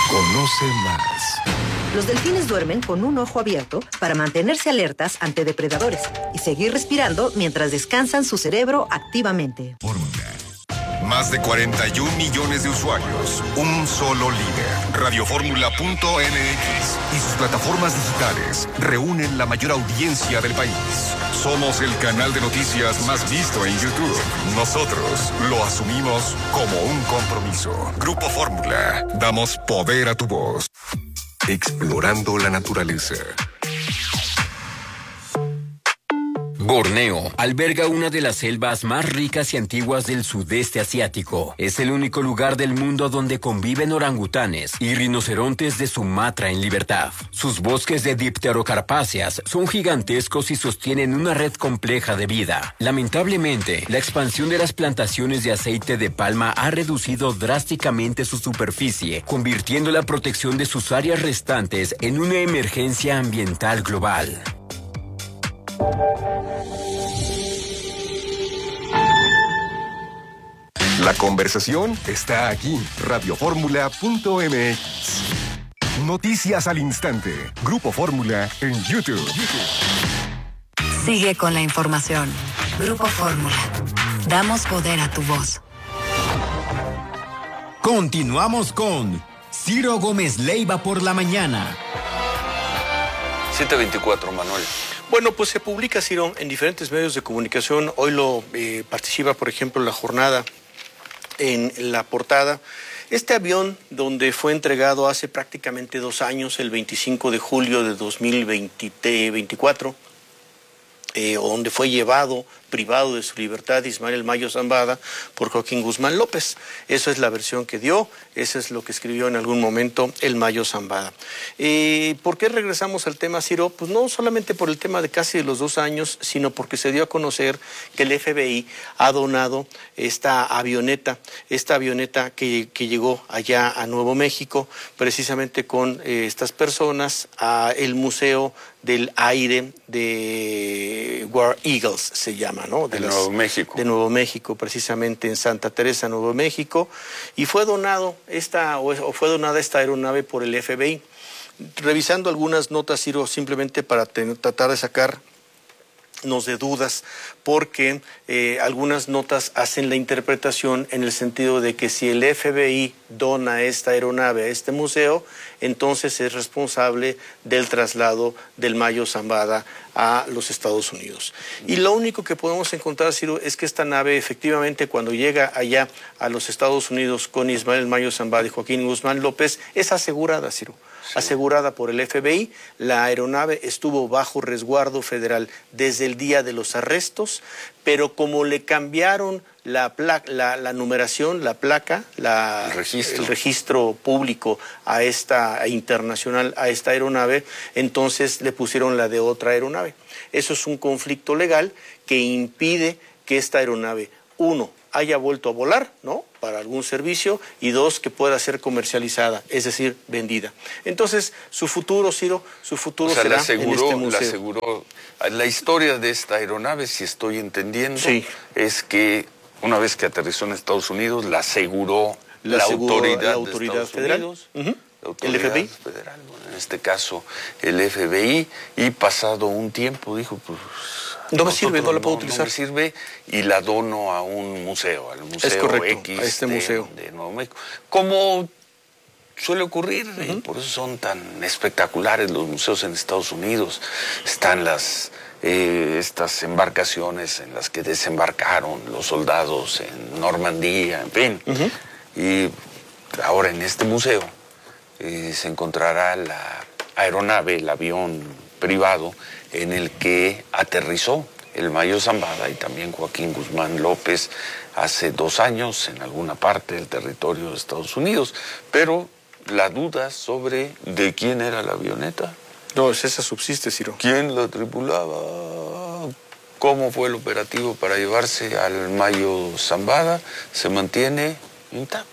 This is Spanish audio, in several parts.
Conoce más. Los delfines duermen con un ojo abierto para mantenerse alertas ante depredadores y seguir respirando mientras descansan su cerebro activamente. Fórmula. Más de 41 millones de usuarios. Un solo líder. Radioformula.mx y sus plataformas digitales reúnen la mayor audiencia del país. Somos el canal de noticias más visto en YouTube. Nosotros lo asumimos como un compromiso. Grupo Fórmula. Damos poder a tu voz. Explorando la naturaleza. Borneo alberga una de las selvas más ricas y antiguas del sudeste asiático. Es el único lugar del mundo donde conviven orangutanes y rinocerontes de Sumatra en libertad. Sus bosques de dipterocarpáceas son gigantescos y sostienen una red compleja de vida. Lamentablemente, la expansión de las plantaciones de aceite de palma ha reducido drásticamente su superficie, convirtiendo la protección de sus áreas restantes en una emergencia ambiental global. La conversación está aquí. Radioformula.mx. Noticias al instante. Grupo Fórmula en YouTube. Sigue con la información. Grupo Fórmula. Damos poder a tu voz. Continuamos con Ciro Gómez Leiva por la mañana. 7:24, Manuel. Bueno, pues se publica, Ciro, en diferentes medios de comunicación. Hoy lo participa, por ejemplo, La Jornada en la portada. Este avión, donde fue entregado hace prácticamente 2 años, el 25 de julio de 2024, donde fue llevado, privado de su libertad, Ismael Mayo Zambada, por Joaquín Guzmán López. Esa es la versión que dio, eso es lo que escribió en algún momento el Mayo Zambada. ¿Por qué regresamos al tema, Ciro? Pues no solamente por el tema de casi de los 2 años, sino porque se dio a conocer que el FBI ha donado esta avioneta que llegó allá a Nuevo México, precisamente con estas personas, a el Museo del Aire de War Eagles, se llama, ¿no? Nuevo México. De Nuevo México, precisamente en Santa Teresa, Nuevo México, y fue donada esta aeronave por el FBI. Revisando algunas notas, Ciro, simplemente para tratar de sacarnos de dudas, porque algunas notas hacen la interpretación en el sentido de que si el FBI dona esta aeronave a este museo, entonces es responsable del traslado del Mayo Zambada a los Estados Unidos. Y lo único que podemos encontrar, Ciro, es que esta nave efectivamente cuando llega allá a los Estados Unidos con Ismael Mayo Zambada y Joaquín Guzmán López, es asegurada, Ciro. Sí. Asegurada por el FBI. La aeronave estuvo bajo resguardo federal desde el día de los arrestos, pero como le cambiaron la numeración, la placa, el registro público a esta internacional, a esta aeronave, entonces le pusieron la de otra aeronave. Eso es un conflicto legal que impide que esta aeronave, 1, haya vuelto a volar, ¿no?, para algún servicio, y 2, que pueda ser comercializada, es decir, vendida. Entonces, su futuro, Ciro, será en este museo. La aseguró. La historia de esta aeronave, si estoy entendiendo, sí, es que una vez que aterrizó en Estados Unidos, la aseguró la autoridad federal. La autoridad el FBI federal, bueno, en este caso el FBI, y pasado un tiempo dijo, pues no me sirve, no la puedo utilizar. No me sirve, y la dono a un museo, al Museo es correcto, X a este museo de Nuevo México. Como suele ocurrir, y por eso son tan espectaculares los museos en Estados Unidos. Están estas embarcaciones en las que desembarcaron los soldados en Normandía, en fin. Y ahora en este museo se encontrará la aeronave, el avión privado en el que aterrizó el Mayo Zambada y también Joaquín Guzmán López hace 2 años en alguna parte del territorio de Estados Unidos. Pero la duda sobre de quién era la avioneta. No, esa subsiste, Ciro. ¿Quién la tripulaba? ¿Cómo fue el operativo para llevarse al Mayo Zambada? Se mantiene intacta.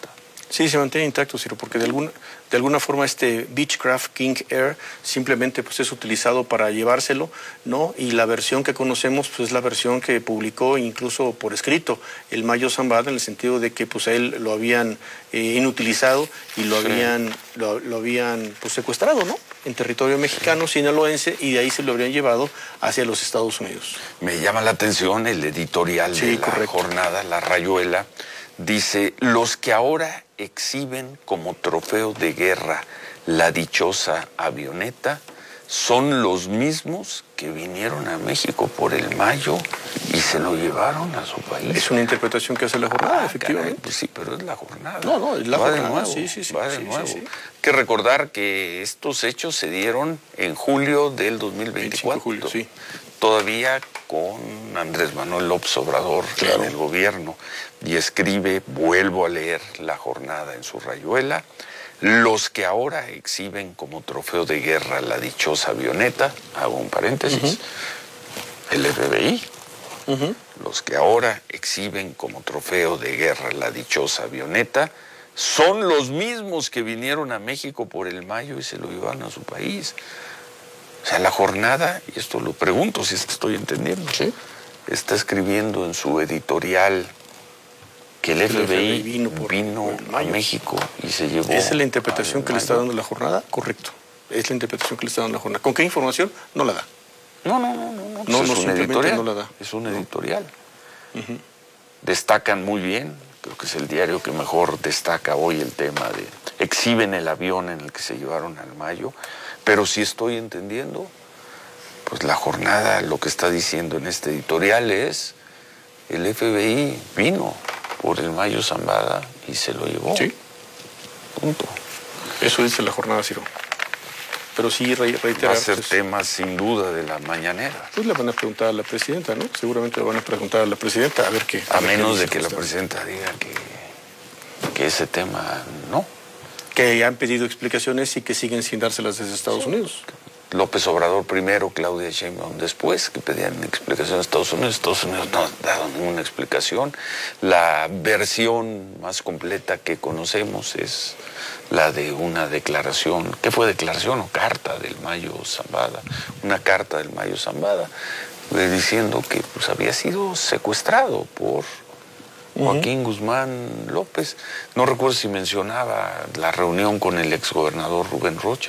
Sí, se mantiene intacto, Ciro, porque de alguna forma este Beechcraft King Air simplemente pues es utilizado para llevárselo, ¿no? Y la versión que conocemos pues es la versión que publicó incluso por escrito el Mayo Zambada, en el sentido de que pues a él lo habían inutilizado y lo habían pues secuestrado, ¿no? En territorio mexicano, sinaloense, y de ahí se lo habrían llevado hacia los Estados Unidos. Me llama la atención el editorial de la jornada, La Rayuela. Dice, los que ahora exhiben como trofeo de guerra la dichosa avioneta son los mismos que vinieron a México por el Mayo y se lo llevaron a su país. Es una interpretación que hace la jornada, efectivamente. Caray, pues sí, pero es la jornada. No, es la jornada. De nuevo, sí. Va de nuevo. Hay que recordar que estos hechos se dieron en julio del 2024. Julio, sí. Todavía con Andrés Manuel López Obrador en el gobierno, y escribe, vuelvo a leer La Jornada en su rayuela, los que ahora exhiben como trofeo de guerra la dichosa avioneta, hago un paréntesis, el FBI, los que ahora exhiben como trofeo de guerra la dichosa avioneta, son los mismos que vinieron a México por el Mayo y se lo llevaron a su país. O sea, La Jornada, y esto lo pregunto si es que estoy entendiendo, ¿sí? Está escribiendo en su editorial que el FBI vino a México y se llevó... ¿Esa es la interpretación que le está dando La Jornada? Correcto. Es la interpretación que le está dando La Jornada. ¿Con qué información? No la da. No, no, es un editorial. No la da. Es un editorial. Destacan muy bien, creo que es el diario que mejor destaca hoy el tema de... Exhiben el avión en el que se llevaron al Mayo. Pero si estoy entendiendo, pues La Jornada lo que está diciendo en este editorial es el FBI vino por el Mayo Zambada y se lo llevó. Sí. Punto. Eso dice La Jornada, Ciro. Pero sí reiterar... Va a ser tema sin duda de la mañanera. Pues le van a preguntar a la presidenta, ¿no? Seguramente le van a preguntar a la presidenta a ver qué... A menos de que la presidenta diga que ese tema no. Que han pedido explicaciones y que siguen sin dárselas desde Estados Unidos. López Obrador primero, Claudia Sheinbaum después, que pedían explicación a Estados Unidos. Estados Unidos no ha dado ninguna explicación. La versión más completa que conocemos es la de una declaración, ¿qué fue declaración o carta del Mayo Zambada? Una carta del Mayo Zambada diciendo que pues, había sido secuestrado por Joaquín Guzmán López. No recuerdo si mencionaba la reunión con el exgobernador Rubén Rocha.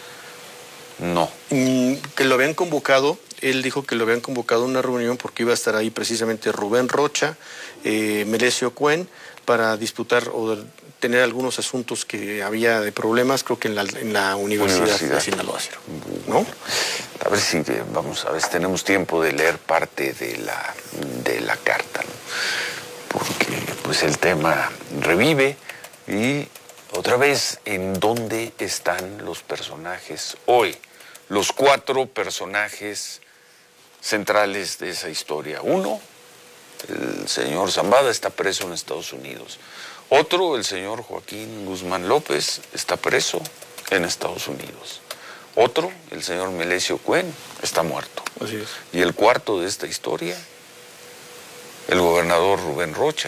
No. Que lo habían convocado, él dijo que lo habían convocado a una reunión porque iba a estar ahí precisamente Rubén Rocha, Melesio Cuen, para disputar o tener algunos asuntos que había de problemas, creo que en la Universidad de Sinaloa, ¿no? A ver si tenemos tiempo de leer parte de la carta, ¿no? Porque pues el tema revive y otra vez, ¿en dónde están los personajes hoy? Los 4 personajes centrales de esa historia. Uno, el señor Zambada está preso en Estados Unidos. Otro, el señor Joaquín Guzmán López, está preso en Estados Unidos. Otro, el señor Melesio Cuen, está muerto. Así es. Y el cuarto de esta historia, el gobernador Rubén Rocha,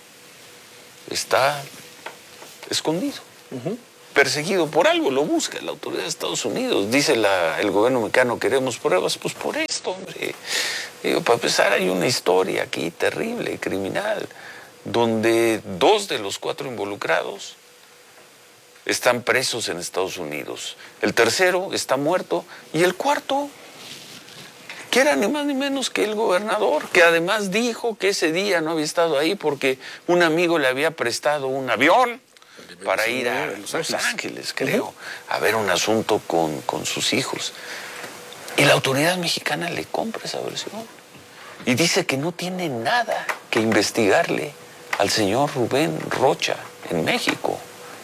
está escondido, perseguido por algo, lo busca la autoridad de Estados Unidos. Dice el gobierno mexicano, queremos pruebas, pues por esto, hombre. Digo, para empezar, hay una historia aquí terrible, criminal, donde 2 de los 4 involucrados están presos en Estados Unidos. El tercero está muerto y el cuarto, que era ni más ni menos que el gobernador, que además dijo que ese día no había estado ahí porque un amigo le había prestado un avión para ir a Los Ángeles, creo, a ver un asunto con sus hijos. Y la autoridad mexicana le compra esa versión y dice que no tiene nada que investigarle al señor Rubén Rocha en México.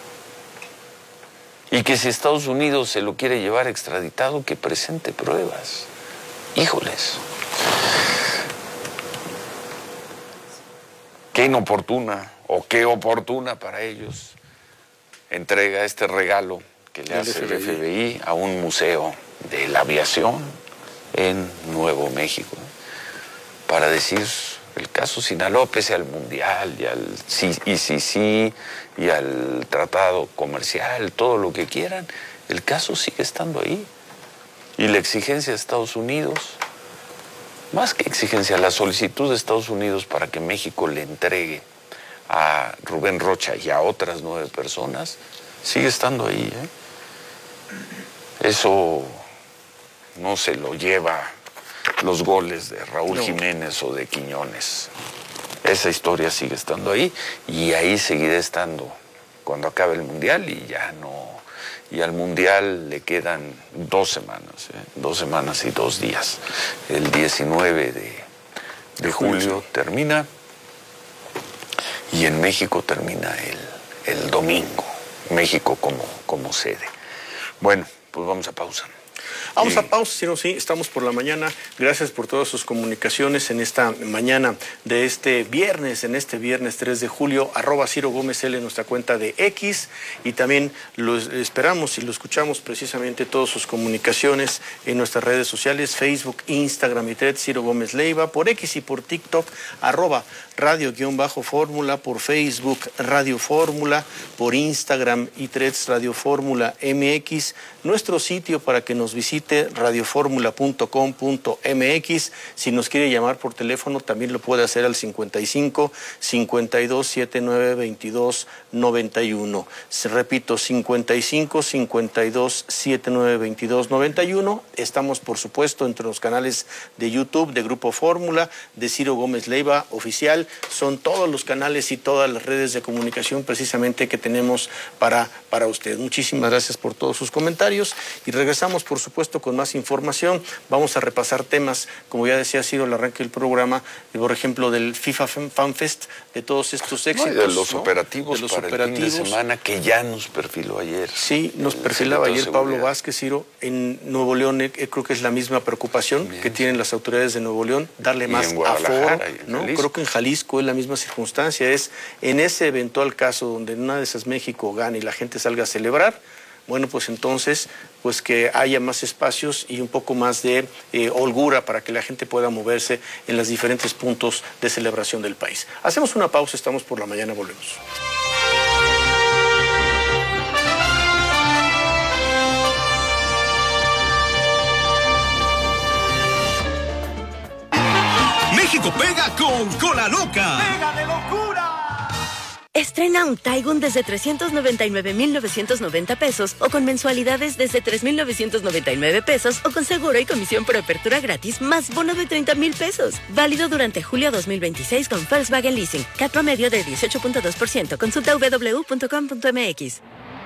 Y que si Estados Unidos se lo quiere llevar extraditado, que presente pruebas. Híjoles. Qué inoportuna o qué oportuna para ellos entrega este regalo que le hace el FBI a un museo de la aviación en Nuevo México, para decir, El caso Sinaloa, pese al Mundial y al ICC y al tratado comercial, todo lo que quieran, el caso sigue estando ahí. Y la exigencia de Estados Unidos, más que exigencia, la solicitud de Estados Unidos para que México le entregue a Rubén Rocha y a otras 9 personas, sigue estando ahí, ¿eh? Eso no se lo lleva los goles de Raúl Jiménez o de Quiñones. Esa historia sigue estando ahí y ahí seguirá estando cuando acabe el Mundial y ya no. Y al Mundial le quedan 2 semanas, 2 semanas y 2 días. El 19 de julio termina y en México termina el domingo. México como sede. Bueno, pues vamos a pausa. Vamos a pausa, si no, sí, estamos por la mañana. Gracias por todas sus comunicaciones en esta mañana de este viernes 3 de julio, @Ciro Gómez L en nuestra cuenta de X, y también lo esperamos y lo escuchamos precisamente todas sus comunicaciones en nuestras redes sociales, Facebook, Instagram y Threads, Ciro Gómez Leiva, por X y por TikTok, @Radio_Fórmula, por Facebook, Radio Fórmula, por Instagram y Threads, Radio Fórmula MX, nuestro sitio para que nos visite, radioformula.com.mx. Si nos quiere llamar por teléfono, también lo puede hacer al 55 52 79 22 91. Repito, 55 52 79 22 91. Estamos, por supuesto, entre los canales de YouTube de Grupo Fórmula, de Ciro Gómez Leiva Oficial. Son todos los canales y todas las redes de comunicación precisamente que tenemos para usted. Muchísimas gracias por todos sus comentarios y regresamos, por supuesto, con más información. Vamos a repasar temas, como ya decía Ciro al arranque del programa, por ejemplo, del FIFA Fan Fest, de todos estos éxitos. De los operativos para el fin de semana que ya nos perfiló ayer. Sí, nos perfilaba ayer Pablo Vázquez, Ciro. En Nuevo León creo que es la misma preocupación que tienen las autoridades de Nuevo León, darle más aforo, ¿no? Creo que en Jalisco es la misma circunstancia. Es en ese eventual caso donde en una de esas México gane y la gente salga a celebrar, bueno, pues entonces, pues que haya más espacios y un poco más de holgura para que la gente pueda moverse en los diferentes puntos de celebración del país. Hacemos una pausa, estamos por la mañana, volvemos. México pega con Cola Loca. ¡Pega de locura! Estrena un Taigun desde 399,990 pesos o con mensualidades desde 3,999 pesos o con seguro y comisión por apertura gratis más bono de 30,000 pesos. Válido durante julio 2026 con Volkswagen Leasing. CAT promedio de 18.2%. Consulta www.com.mx.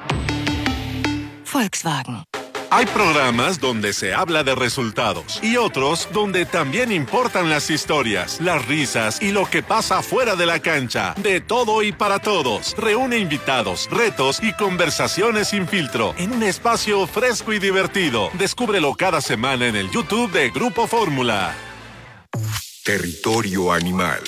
Volkswagen. Hay programas donde se habla de resultados y otros donde también importan las historias, las risas y lo que pasa fuera de la cancha. De todo y para todos. Reúne invitados, retos y conversaciones sin filtro en un espacio fresco y divertido. Descúbrelo cada semana en el YouTube de Grupo Fórmula. Territorio animal.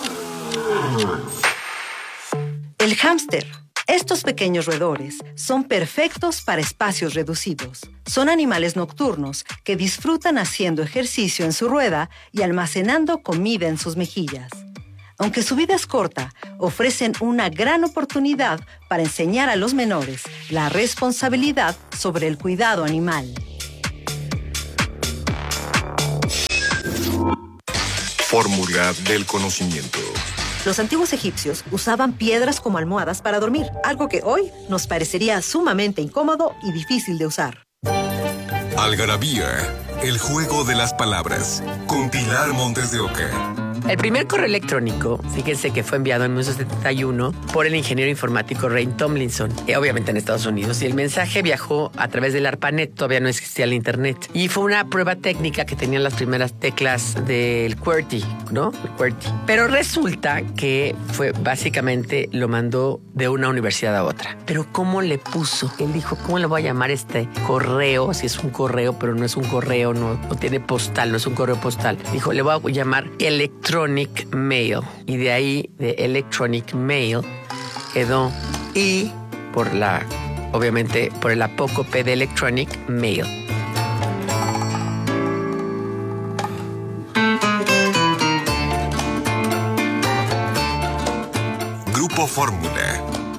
El hámster. Estos pequeños roedores son perfectos para espacios reducidos. Son animales nocturnos que disfrutan haciendo ejercicio en su rueda y almacenando comida en sus mejillas. Aunque su vida es corta, ofrecen una gran oportunidad para enseñar a los menores la responsabilidad sobre el cuidado animal. Fórmula del conocimiento. Los antiguos egipcios usaban piedras como almohadas para dormir, algo que hoy nos parecería sumamente incómodo y difícil de usar. Algarabía, el juego de las palabras, con Pilar Montes de Oca. El primer correo electrónico, fíjense que fue enviado en 1971 por el ingeniero informático Ray Tomlinson, obviamente en Estados Unidos, y el mensaje viajó a través del ARPANET, todavía no existía el internet, y fue una prueba técnica que tenían las primeras teclas del QWERTY, ¿no? El QWERTY. Pero resulta que fue básicamente lo mandó de una universidad a otra. Pero ¿cómo le puso? Él dijo, ¿cómo le voy a llamar este correo? Si es un correo, pero no es un correo, no tiene postal, no es un correo postal. Dijo, le voy a llamar Electronic Mail. Y de ahí, de Electronic Mail, quedó I obviamente, por el apócope de Electronic Mail. Grupo Fórmula.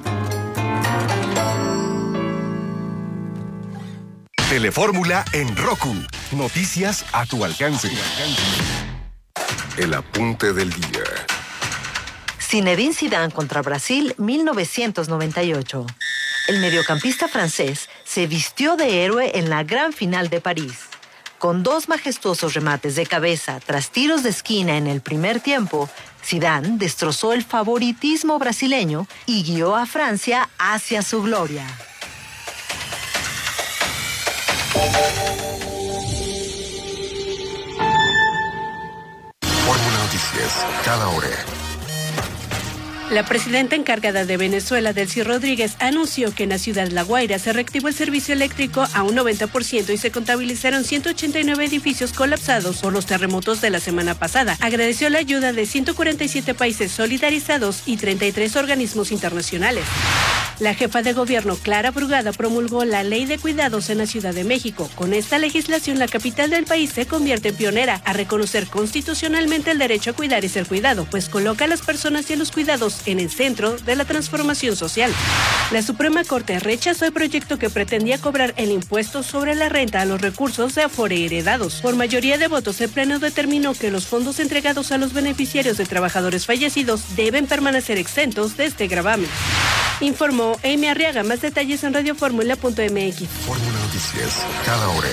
Telefórmula en Roku. Noticias a tu alcance. El apunte del día. Zinedine Zidane contra Brasil, 1998. El mediocampista francés se vistió de héroe en la gran final de París. Con 2 majestuosos remates de cabeza tras tiros de esquina en el primer tiempo, Zidane destrozó el favoritismo brasileño y guió a Francia hacia su gloria. Fórmula Noticias, cada hora. La presidenta encargada de Venezuela, Delcy Rodríguez, anunció que en la ciudad de La Guaira se reactivó el servicio eléctrico a un 90% y se contabilizaron 189 edificios colapsados por los terremotos de la semana pasada. Agradeció la ayuda de 147 países solidarizados y 33 organismos internacionales. La jefa de gobierno, Clara Brugada, promulgó la Ley de Cuidados en la Ciudad de México. Con esta legislación, la capital del país se convierte en pionera a reconocer constitucionalmente el derecho a cuidar y ser cuidado, pues coloca a las personas y a los cuidados en el centro de la transformación social. La Suprema Corte rechazó el proyecto que pretendía cobrar el impuesto sobre la renta a los recursos de Afore heredados. Por mayoría de votos, el Pleno determinó que los fondos entregados a los beneficiarios de trabajadores fallecidos deben permanecer exentos de este gravamen. Informó Amy Arriaga. Más detalles en radioformula.mx. Fórmula Noticias, cada hora.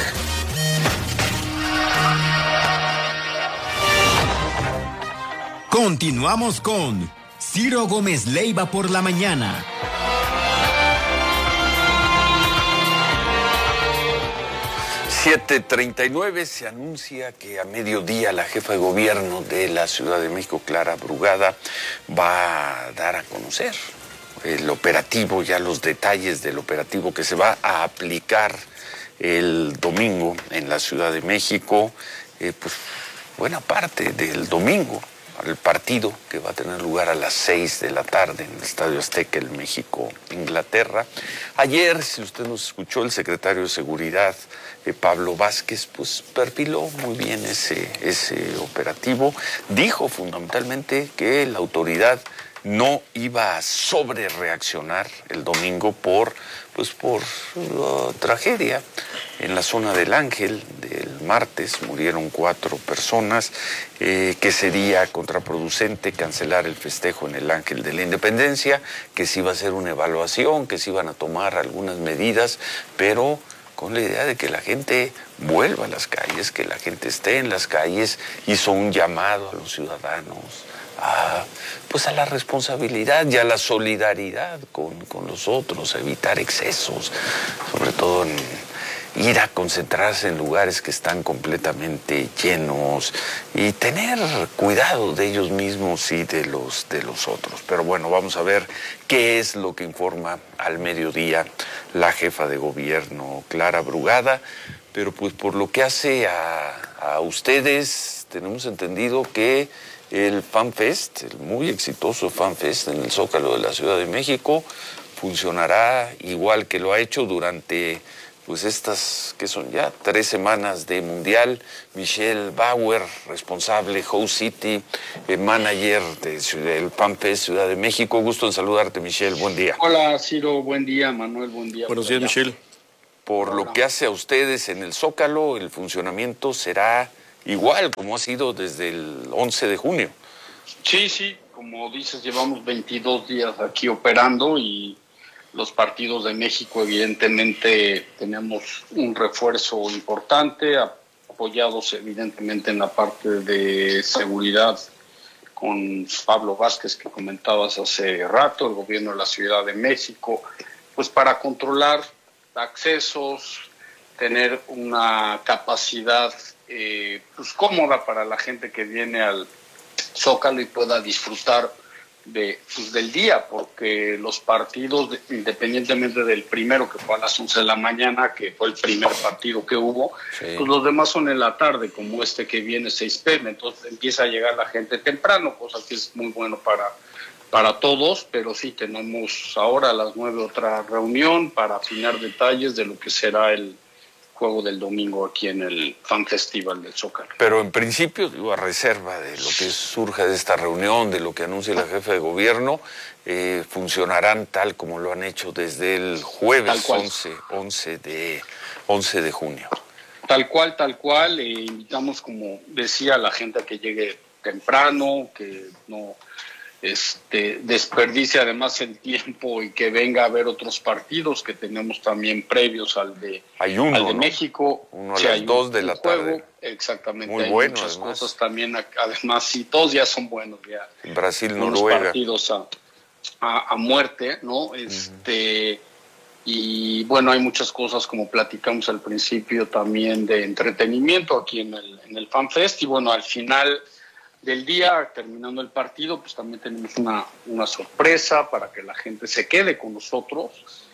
Continuamos con Ciro Gómez Leiva por la mañana. ...7:39 se anuncia que a mediodía la jefa de gobierno de la Ciudad de México, Clara Brugada, va a dar a conocer el operativo, ya los detalles del operativo que se va a aplicar el domingo en la Ciudad de México, pues buena parte del domingo, al partido que va a tener lugar a las 6 de la tarde en el Estadio Azteca, el México-Inglaterra. Ayer, si usted nos escuchó, el secretario de Seguridad, Pablo Vázquez, pues perfiló muy bien ese operativo. Dijo fundamentalmente que la autoridad no iba a sobrereaccionar el domingo por la tragedia en la zona del Ángel del martes. Murieron 4 personas, que sería contraproducente cancelar el festejo en el Ángel de la Independencia, que se iba a hacer una evaluación, que se iban a tomar algunas medidas, pero con la idea de que la gente vuelva a las calles, que la gente esté en las calles. Hizo un llamado a los ciudadanos a la responsabilidad y a la solidaridad con los otros, a evitar excesos, sobre todo en ir a concentrarse en lugares que están completamente llenos y tener cuidado de ellos mismos y de los otros. Pero bueno, vamos a ver qué es lo que informa al mediodía la jefa de gobierno, Clara Brugada. Pero pues por lo que hace a ustedes, tenemos entendido que el FanFest, el muy exitoso FanFest en el Zócalo de la Ciudad de México, funcionará igual que lo ha hecho durante estas que son ya 3 semanas de Mundial. Michelle Bauer, responsable Host City, manager del FanFest Ciudad de México. Gusto en saludarte, Michelle, buen día. Hola, Ciro, buen día. Manuel, buen día. Buenos días, Michelle. Por lo que hace a ustedes en el Zócalo, el funcionamiento será igual como ha sido desde el 11 de junio. Sí, como dices, llevamos 22 días aquí operando y los partidos de México evidentemente tenemos un refuerzo importante, apoyados evidentemente en la parte de seguridad con Pablo Vázquez que comentabas hace rato, el gobierno de la Ciudad de México, pues para controlar accesos, tener una capacidad cómoda para la gente que viene al Zócalo y pueda disfrutar del día, porque los partidos, independientemente del primero que fue a las 11 de la mañana, que fue el primer partido que hubo, sí, pues los demás son en la tarde, como este que viene 6 p.m., entonces empieza a llegar la gente temprano, cosa que es muy bueno para todos, pero sí tenemos ahora a las 9 otra reunión para afinar detalles de lo que será el juego del domingo aquí en el Fan Festival del Zócalo. Pero en principio, digo, a reserva de lo que surja de esta reunión, de lo que anuncie la jefa de gobierno, funcionarán tal como lo han hecho desde el jueves 11 de junio. Tal cual, invitamos, como decía, a la gente a que llegue temprano, que no desperdicie además el tiempo y que venga a ver otros partidos que tenemos también previos al de México. Uno a las 2 de la tarde. Exactamente. Muy hay bueno, muchas además. Cosas también, además, sí, todos ya son buenos. Ya. Brasil-Noruega. Partidos a muerte, ¿no? Y bueno, hay muchas cosas, como platicamos al principio, también de entretenimiento aquí en el FanFest. Y bueno, al final del día, terminando el partido, pues también tenemos una sorpresa para que la gente se quede con nosotros,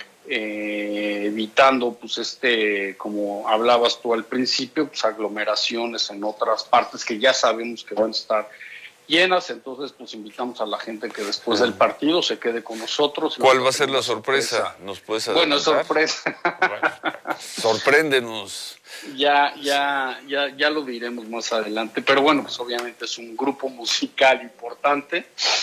evitando, pues como hablabas tú al principio, pues aglomeraciones en otras partes que ya sabemos que van a estar llenas. Entonces, pues invitamos a la gente que después del partido se quede con nosotros. ¿Cuál va a ser la sorpresa? ¿Nos puedes adelantar? Bueno, sorpresa. Sorpréndenos. Ya lo diremos más adelante, pero bueno, pues obviamente es un grupo musical importante,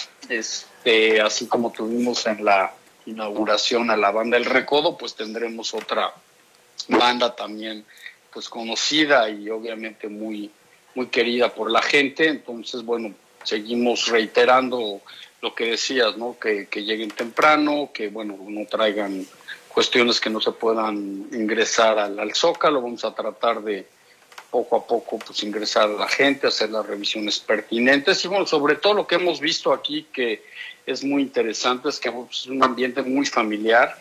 así como tuvimos en la inauguración a la banda El Recodo, pues tendremos otra banda también, pues conocida y obviamente muy, muy querida por la gente. Entonces, bueno, seguimos reiterando lo que decías, ¿no? Que lleguen temprano, que bueno, no traigan cuestiones que no se puedan ingresar al Zócalo. Vamos a tratar de poco a poco pues ingresar a la gente, hacer las revisiones pertinentes y bueno, sobre todo lo que hemos visto aquí que es muy interesante es que es un ambiente muy familiar,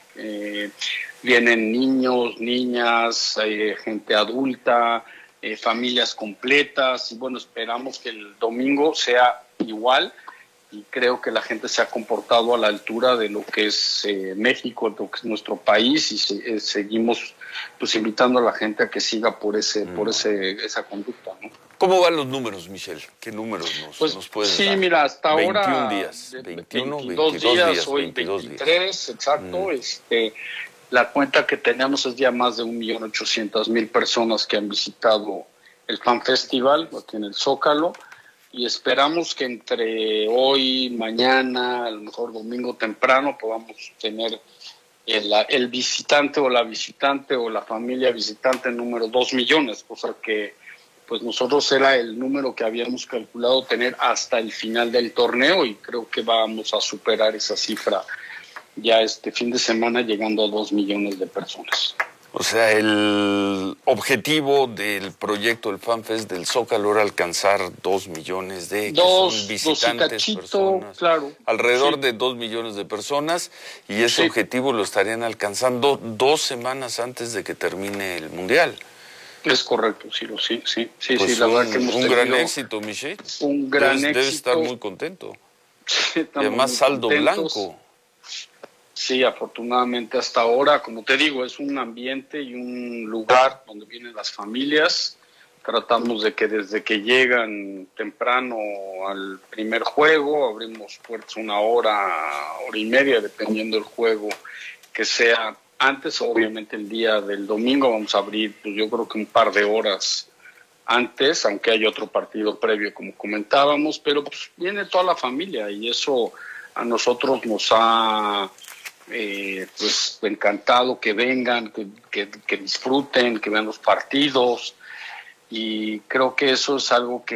vienen niños, niñas, gente adulta, familias completas y bueno, esperamos que el domingo sea igual. Y creo que la gente se ha comportado a la altura de lo que es México, lo que es nuestro país, y seguimos pues invitando a la gente a que siga por esa conducta, ¿no? ¿Cómo van los números, Michelle? ¿Qué números nos puedes dar? Sí, mira, hasta 21 ahora... días. 22 días, hoy 23, exacto. La cuenta que tenemos es ya más de 1.800.000 personas que han visitado el Fan Festival aquí en el Zócalo. Y esperamos que entre hoy, mañana, a lo mejor domingo temprano, podamos tener el visitante o la familia visitante número 2 millones, cosa que pues nosotros era el número que habíamos calculado tener hasta el final del torneo y creo que vamos a superar esa cifra ya este fin de semana, llegando a 2 millones de personas. O sea, el objetivo del proyecto del FanFest del Zócalo era alcanzar 2 millones de visitantes, personas. Claro. Alrededor de 2 millones de personas, y ese objetivo lo estarían alcanzando 2 semanas antes de que termine el Mundial. Es correcto, Ciro, sí. Pues la verdad que hemos tenido gran éxito, Michelle. Un gran éxito. Debes estar muy contento. Sí, y además saldo blanco. Sí, afortunadamente hasta ahora, como te digo, es un ambiente y un lugar donde vienen las familias. Tratamos de que desde que llegan temprano al primer juego, abrimos puertas 1 hora, hora y media, dependiendo del juego que sea antes. Obviamente el día del domingo vamos a abrir, pues yo creo que un par de horas antes, aunque hay otro partido previo como comentábamos, pero pues viene toda la familia y eso a nosotros nos ha... pues encantado que vengan, que disfruten, que vean los partidos y creo que eso es algo que